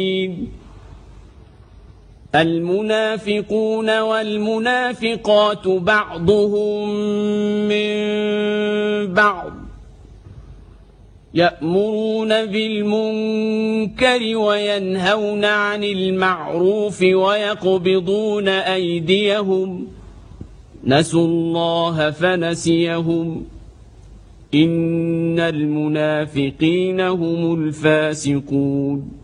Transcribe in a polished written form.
المنافقون والمنافقات بعضهم من بعض يأمرون بالمنكر وينهون عن المعروف ويقبضون أيديهم نسوا الله فنسيهم إن المنافقين هم الفاسقون